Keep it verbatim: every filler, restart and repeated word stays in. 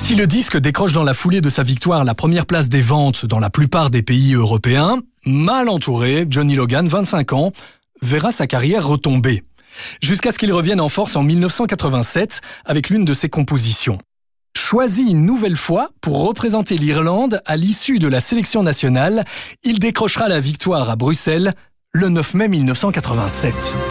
Si le disque décroche dans la foulée de sa victoire la première place des ventes dans la plupart des pays européens, mal entouré, Johnny Logan, vingt-cinq ans, verra sa carrière retomber. Jusqu'à ce qu'il revienne en force en mille neuf cent quatre-vingt-sept avec l'une de ses compositions. Choisi une nouvelle fois pour représenter l'Irlande à l'issue de la sélection nationale, il décrochera la victoire à Bruxelles le neuf mai mille neuf cent quatre-vingt-sept.